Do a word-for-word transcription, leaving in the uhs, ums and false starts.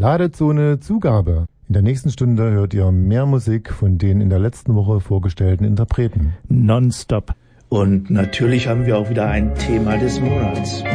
Ladezone Zugabe. In der nächsten Stunde hört ihr mehr Musik von den in der letzten Woche vorgestellten Interpreten. Nonstop. Und natürlich haben wir auch wieder ein Thema des Monats.